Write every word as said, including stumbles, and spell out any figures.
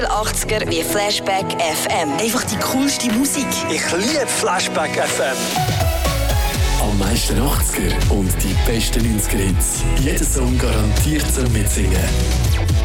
achtziger wie Flashback F M. Einfach die coolste Musik. Ich liebe Flashback F M. Am meisten achtziger und die besten neunziger Hits. Jeder Song garantiert zum Mitsingen.